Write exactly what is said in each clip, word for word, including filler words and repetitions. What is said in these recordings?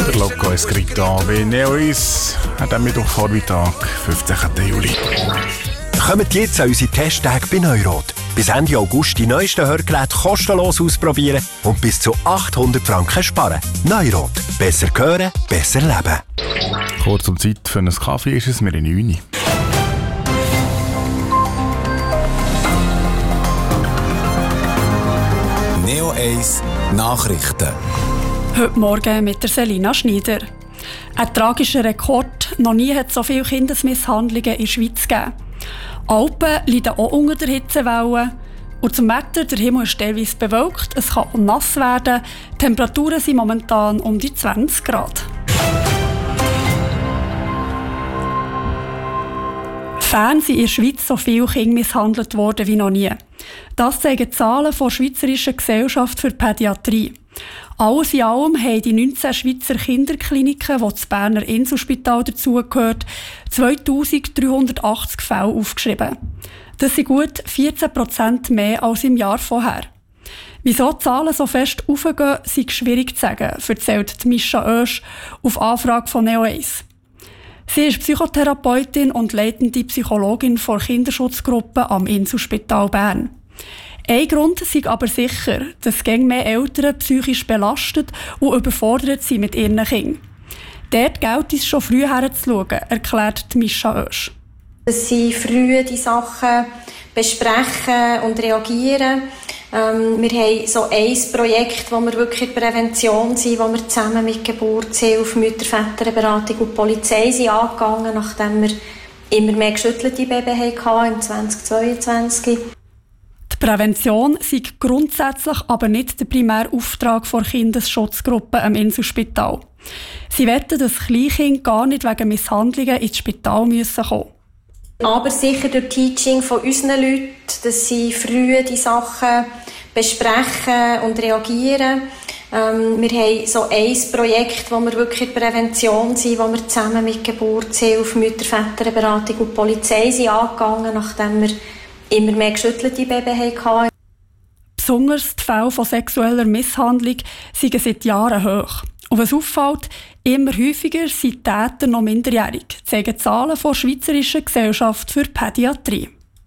Der Loco Escrito bei Neo Eis hat am Mittwochvormittag, fünfzehnten Juli. Kommt jetzt an unsere Testtage bei Neurot. Bis Ende August die neuesten Hörgeräte kostenlos ausprobieren und bis zu achthundert Franken sparen. Neurot. Besser hören, besser leben. Kurz um Zeit für einen Kaffee ist es mir in neun Uhr. Neo Eis Nachrichten. Heute Morgen mit der Selina Schneider. Ein tragischer Rekord. Noch nie hat es so viele Kindesmisshandlungen in der Schweiz gegeben. Alpen leiden auch unter der Hitzewelle. Und zum Wetter, der Himmel ist teilweise bewölkt, es kann auch nass werden. Die Temperaturen sind momentan um die zwanzig Grad. Fern sind in der Schweiz so viele Kinder misshandelt worden wie noch nie. Das zeigen Zahlen von der Schweizerischen Gesellschaft für Pädiatrie. Alles in allem haben die neunzehn Schweizer Kinderkliniken, die das Berner Inselspital dazugehört, zweitausenddreihundertachtzig Fälle aufgeschrieben. Das sind gut vierzehn Prozent mehr als im Jahr vorher. Wieso die Zahlen so fest aufgehen, ist schwierig zu sagen, erzählt Mischa Oesch auf Anfrage von Neo Eis. Sie ist Psychotherapeutin und leitende Psychologin der Kinderschutzgruppe am Inselspital Bern. Ein Grund ist aber sicher, dass immer mehr Eltern psychisch belastet und überfordert sind mit ihren Kindern. Dort gilt es schon früh herzuschauen, erklärt Mischa Oesch. Dass sie früh die Sachen besprechen und reagieren. Ähm, wir haben so ein Projekt, wo wir wirklich in Prävention sind, wo wir zusammen mit Geburtshilfe, Mütter-Väterberatung und Polizei sind angegangen, nachdem wir immer mehr geschüttelte Babys hatten im zweitausendzweiundzwanzig. Die Prävention sei grundsätzlich aber nicht der primäre Auftrag der Kindesschutzgruppe am Inselspital. Sie wetten, dass Kleinkinder gar nicht wegen Misshandlungen ins Spital müssen kommen. Aber sicher durch Teaching von unseren Leuten, dass sie früh die Sachen besprechen und reagieren. Ähm, wir haben so ein Projekt, wo wir wirklich in Prävention sind, wo wir zusammen mit Geburtshilfe, Mütter-Väterberatung und Polizei sind angegangen, nachdem wir immer mehr geschüttelte Babys hatten. Besonders die Fälle von sexueller Misshandlung sind seit Jahren hoch. Und was auffällt, immer häufiger sind Täter noch minderjährig, zeigen Zahlen von der Schweizerischen Gesellschaft für Pädiatrie.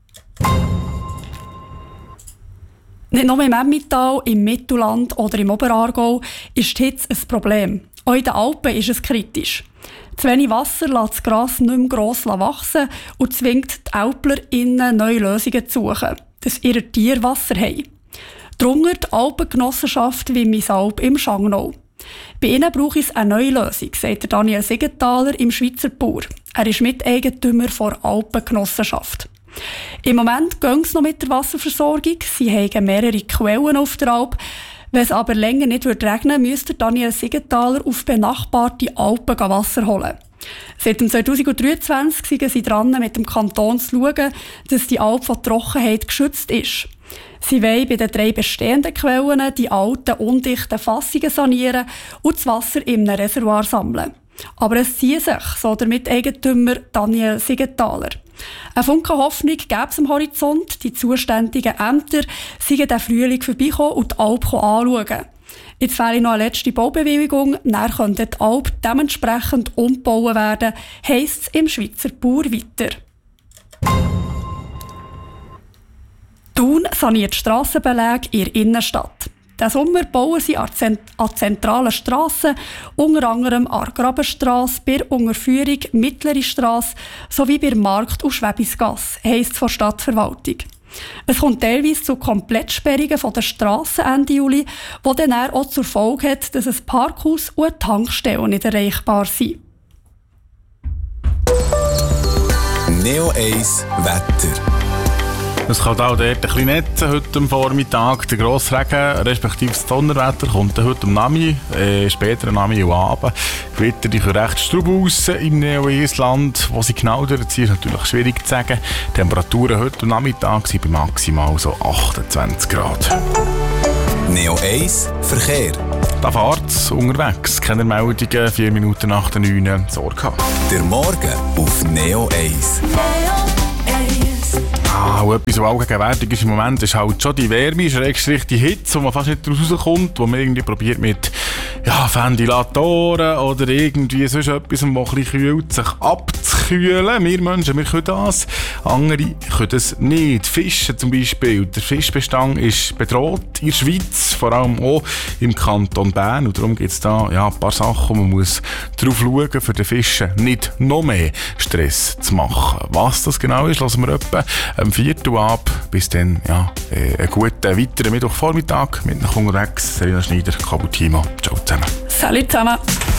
Nicht nur im Emmental, im Mittelland oder im Oberaargau ist die Hitze ein Problem. Auch in den Alpen ist es kritisch. Zu wenig Wasser lässt das Gras nicht mehr gross wachsen und zwingt die AlplerInnen, neue Lösungen zu suchen, dass ihre Tiere Wasser haben. Darunter die Alpengenossenschaft Wimmisalp im Schangnau. Bei ihnen brauche es eine neue Lösung, sagt Daniel Siegenthaler im Schweizer Bauer. Er ist Miteigentümer der Alpengenossenschaft. Im Moment geht es noch mit der Wasserversorgung. Sie haben mehrere Quellen auf der Alp. Wenn es aber länger nicht regnen würde, müsste Daniel Siegenthaler auf benachbarte Alpen Wasser holen. Seit zweitausenddreiundzwanzig sind sie dran, mit dem Kanton zu schauen, dass die Alp von Trockenheit geschützt ist. Sie wollen bei den drei bestehenden Quellen die alten, undichten Fassungen sanieren und das Wasser in einem Reservoir sammeln. Aber es zieht sich, so der Miteigentümer Daniel Siegenthaler. Eine Funke Hoffnung gäbe es am Horizont. Die zuständigen Ämter seien den Frühling vorbeikommen und die Alp anschauen. Jetzt fehlt noch eine letzte Baubewilligung, dann könnte die Alp dementsprechend umgebaut werden, heisst es im Schweizer Bauer weiter. Thun saniert Strassenbeläge in der Innenstadt. Diesen Sommer bauen sie an, zent- an zentralen Strassen, unter anderem an Grabenstrasse, bei der Unterführung Mittlere Strasse sowie bei Markt- und Schwäbisgasse, heisst es von Stadtverwaltung. Es kommt teilweise zu Komplettsperrungen von der Strassen Ende Juli, die dann auch zur Folge hat, dass ein Parkhaus und eine Tankstelle nicht erreichbar sind. Neo Eis Wetter. Es kann auch dort ein bisschen netzen heute am Vormittag. Der grosse Regen, respektive das Donnerwetter, kommt heute am Nami, äh, später am Nami und Abend. Gewitter die können recht straub raus im Neo-Eis-Land. Wo sie genau durchziehen, ist natürlich schwierig zu sagen. Die Temperaturen heute am Nachmittag sind bei maximal so achtundzwanzig Grad. Neo Eis Verkehr. Da fährt's unterwegs. Keine Meldungen, vier Minuten nach der neun. Sorge haben. Der Morgen auf Neo Eis. Ah, Ja, und etwas, was allgegenwärtig ist im Moment, ist halt schon die Wärme, schrägstrich die Hitze, wo man fast nicht rauskommt, wo man irgendwie probiert mit ja, Ventilatoren oder irgendwie sonst etwas, was ein bisschen kühlt, sich abzukühlen. Wir Menschen, wir können das, andere können das nicht. Fische zum Beispiel, der Fischbestand ist bedroht in der Schweiz, vor allem auch im Kanton Bern, und darum gibt es da ja, ein paar Sachen, man muss darauf schauen, für den Fischen nicht noch mehr Stress zu machen. Was das genau ist, lassen wir etwa am vierten ab. Bis dann, ja, äh, einen guten weiteren Mittwochvormittag mit nach unterwegs. Serena Schneider, Kabutimo. Ciao zusammen. Salut zusammen.